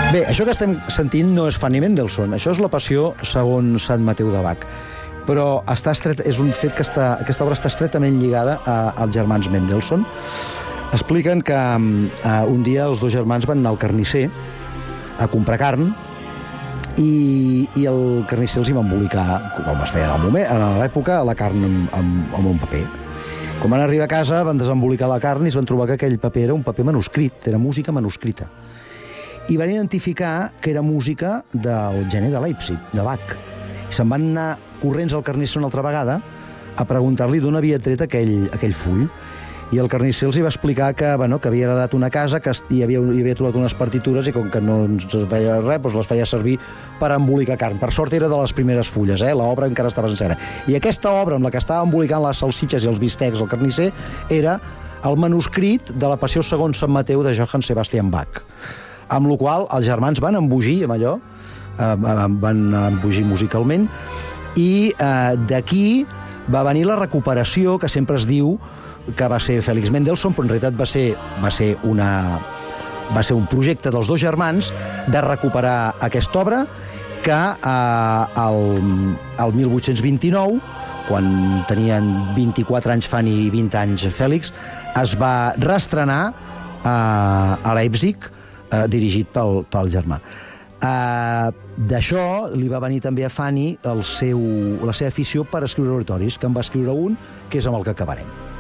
Bé, això que estem sentint no és Fanny Mendelssohn, això és la Passió segons Sant Mateu de Bach. Però és un fet que aquesta obra està estretament lligada als germans Mendelssohn. Expliquen que un dia els dos germans van anar al carnisser a comprar carn i el carnisser els hi va embolicar, com es feia en l'època, la carn amb un paper. Quan van arribar a casa van desembolicar la carn i es van trobar que aquell paper era un paper manuscrit, era música manuscrita. I van identificar que era música del gener de Leipzig, de Bach. I se'n van anar corrents al carnisser una altra vegada a preguntar-li d'on havia tret aquell full. I el carnisser els hi va explicar que havia heredat una casa, que hi havia trobat unes partitures i com que no ens feia res, doncs les feia servir per embolicar carn. Per sort era de les primeres fulles, l'obra encara estava sencera. I aquesta obra amb la que estava embolicant les salsitxes i els bistecs al carnisser era el manuscrit de la Passió segons Sant Mateu de Johann Sebastian Bach. Amb la qual els germans van embogir amb allò, van embogir musicalment, i d'aquí va venir la recuperació, que sempre es diu que va ser Félix Mendelssohn, però en realitat va ser un projecte dels dos germans de recuperar aquesta obra que el 1829, quan tenien 24 anys Fanny i 20 anys Fèlix, es va reestrenar a Leipzig, dirigit pel germà. D'això li va venir també a Fanny la seva afició per escriure oratoris, que en va escriure un, que és amb el que acabarem.